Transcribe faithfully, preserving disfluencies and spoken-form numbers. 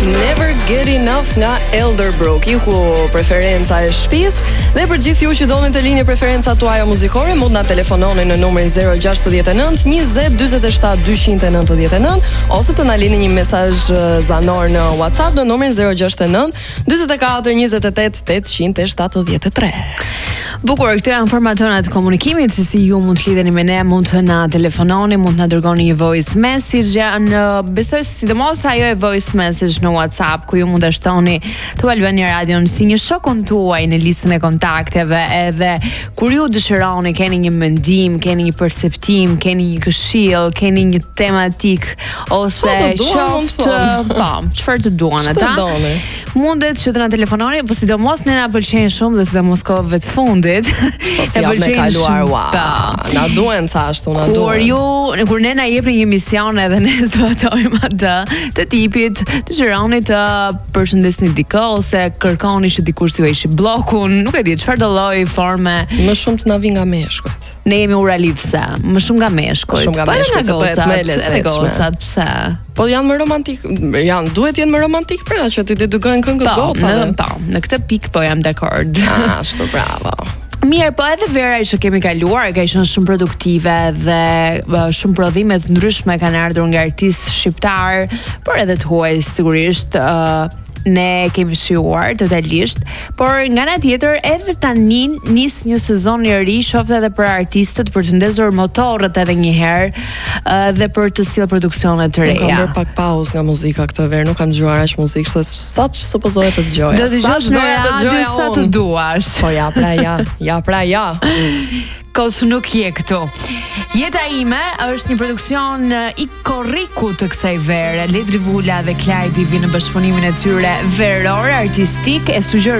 Never Get Enough nga Elderbrook, ku preferenca e shtëpisë. Dhe për gjithë ju që doni të lini preferencat tuaja muzikore, mund na telefononi në numrin zero gjasht nëntë njëzet dyzet e shtatë dyqind e nëntëdhjetë e nëntë ose të na lini një mesazh zanor në WhatsApp në numrin zero gjasht nëntë dyzet e katër njëzet e tetë tetëqind e shtatëdhjetë e tre. Bukur, këto janë formatonat e komunikimit, se si ju mund të lidheni me ne, mund të na telefononi, mund të na dërgoni një voice message, janë besoj se sidomos ajo e voice message në WhatsApp, ku ju mund të shtoni të Albania Radion si një shokun tuaj në listën e kontakteve, edhe kur ju dëshironi, keni një mendim, keni një perceptim, keni një këshill, keni një tematik ose qoftë, po, çfarë të duan ata. Mundet që të na telefononi, po sidomos ne na pëlqejnë shumë dhe sidomos kohëve të fundit. Po si jam me kaluar, wow. Na duen ca ashtu, na duen. Kur ju, kur ne na jepni një mision edhe ne zbatojmë atë, të tipit, të qëroni të përshëndesni dikë ose kërkoni që dikush t'ju heqë bllokun, nuk e di çfarë do lloj forme. Më shumë të na vi nga meshkujt. Ne jemi uralitëse, më shumë nga meshkujt. Shumë nga meshkujt, se bëhet me lezetshme. Gocat, pse? Po janë më romantik, janë, duhet jenë më romantik pra, që ti dedikojnë këngët gocave. Po, në këtë pikë po jam dakord. Ashtu, bravo. Mirë, po edhe vera që kemi kaluar ka qenë shumë produktive dhe shumë prodhime të ndryshme kanë ardhur nga artistë shqiptar, por edhe të huaj sigurisht. Uh, ne kemi shijuar totalisht, por nga ana tjetër edhe tani nis një sezon i ri, qoftë edhe për artistët për të ndezur motorët edhe një herë uh, dhe për të sjellë produksione të reja. Kam bërë pak pauzë nga muzika këtë verë, nuk kam dëgjuar as muzikë, se sa që supozohet të dëgjoja. Do të dëgjosh në radio sa të duash. Po ja, pra ja, ja pra ja. Kos nuk je këtu. Jeta ime është një produksion i korriku të kësaj vere. Ledri Vula dhe Klajdi vinë në bashkëpunimin e tyre veror artistik, e sugjeroj